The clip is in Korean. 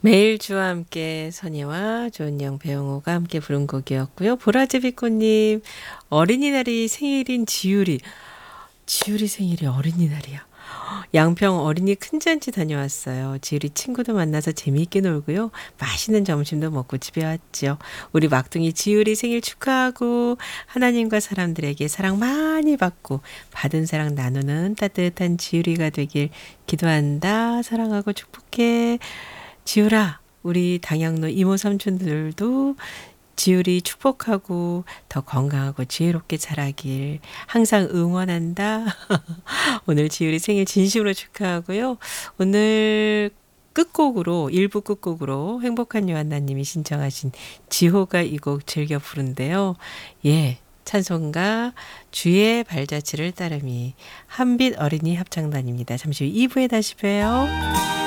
매일 주와 함께 선희와 조은영 배영호가 함께 부른 곡이었고요. 보라제비꽃님 어린이날이 생일인 지율이 생일이 어린이날이야. 양평 어린이 큰잔치 다녀왔어요. 지율이 친구도 만나서 재미있게 놀고요. 맛있는 점심도 먹고 집에 왔죠. 우리 막둥이 지율이 생일 축하하고 하나님과 사람들에게 사랑 많이 받고 받은 사랑 나누는 따뜻한 지율이가 되길 기도한다. 사랑하고 축복해. 지율아, 우리 당양로 이모 삼촌들도 지율이 축복하고 더 건강하고 지혜롭게 자라길 항상 응원한다. 오늘 지율이 생일 진심으로 축하하고요. 오늘 끝곡으로 일부 끝곡으로 행복한 요한나님이 신청하신 지호가 이 곡 즐겨 부른데요. 예. 찬송가 주의 발자취를 따름이 한빛 어린이 합창단입니다. 잠시 후 2부에 다시 봬요.